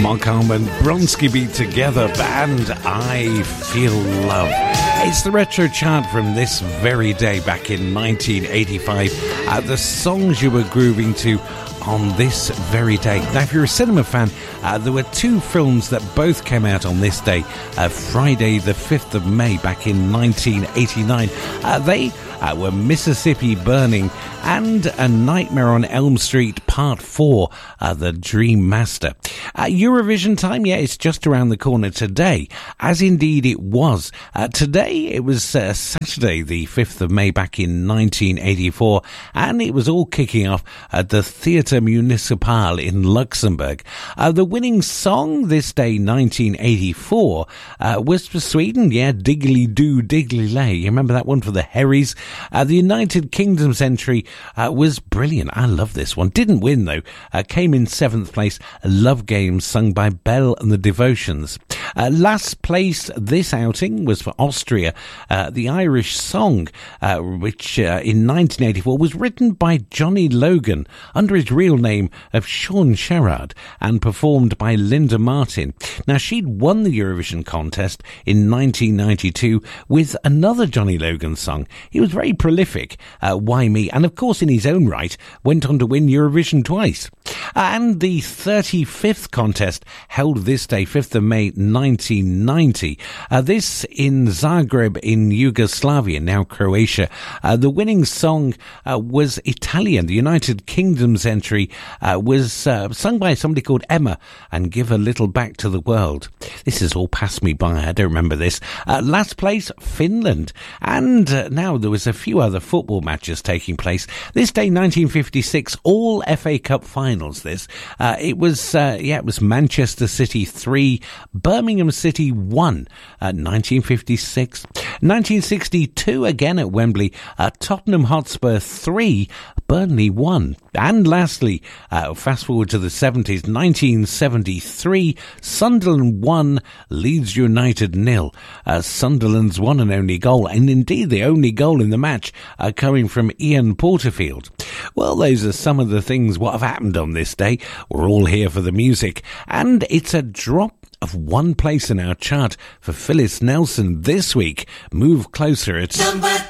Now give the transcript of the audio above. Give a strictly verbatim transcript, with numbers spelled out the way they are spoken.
Mark Arm and Bronski Beat together, band I Feel Love. It's the retro chart from this very day back in nineteen eighty-five. Uh, the songs you were grooving to on this very day. Now, if you're a cinema fan, uh, there were two films that both came out on this day, uh, Friday the fifth of May back in nineteen eighty-nine. Uh, they uh, were Mississippi Burning and A Nightmare on Elm Street Part four, uh, The Dream Master. Uh, Eurovision time, yeah, it's just around the corner today, as indeed it was. Uh, today, it was uh, Saturday the fifth of May back in nineteen eighty-four, and it was all kicking off at the Theatre Municipal in Luxembourg. Uh, the winning song this day, nineteen eighty-four, uh, was for Sweden, yeah, Diggly Doo Diggly Lay. You remember that one for the Herries? Uh, the United Kingdom's entry uh, was brilliant. I love this one. Didn't win, though. Uh, came in seventh place, Love Games, sung by Belle and the Devotions. Uh, last place this outing was for Austria. Uh, the Irish Song, uh, which uh, in nineteen eighty-four was written by Johnny Logan under his real name of Sean Sherrard and performed by Linda Martin. Now, she'd won the Eurovision contest in nineteen ninety-two with another Johnny Logan song. He was very prolific, uh, Why Me? And of course, in his own right, went on to win Eurovision twice. And the thirty-fifth contest held this day, fifth of May, nineteen ninety. Uh, this in Zagreb in Yugoslavia, now Croatia. Uh, the winning song uh, was Italian. The United Kingdom's entry uh, was uh, sung by somebody called Emma, and Give a Little Back to the World. This has all passed me by. I don't remember this. Uh, last place, Finland. And uh, now there was a few other football matches taking place. This day, nineteen fifty-six, all F A Cup finals. This uh, it was uh, yeah, it was Manchester City three, Birmingham City one. Uh, nineteen fifty-six, nineteen sixty-two again at Wembley. Uh, Tottenham Hotspur three, Burnley one. And lastly, uh, fast forward to the seventies, nineteen seventy-three, Sunderland one, Leeds United nil. Uh, Sunderland's one and only goal, and indeed the only goal in the match, uh, coming from Ian Porterfield. Well, those are some of the things what have happened on this day. We're all here for the music, and it's a drop of one place in our chart for Phyllis Nelson this week. Move Closer. It's number